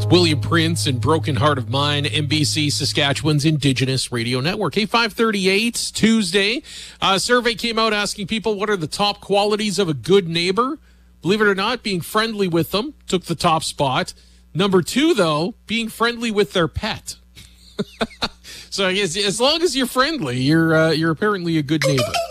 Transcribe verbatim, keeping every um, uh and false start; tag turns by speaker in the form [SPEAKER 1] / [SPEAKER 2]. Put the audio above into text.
[SPEAKER 1] William Prince and Broken Heart of Mine, N B C Saskatchewan's Indigenous Radio Network. Hey, five thirty-eight, Tuesday. A survey came out asking people what are the top qualities of a good neighbor. Believe it or not, being friendly with them took the top spot. Number two, though, being friendly with their pet. So I guess as long as you're friendly, you're uh, you're apparently a good neighbor.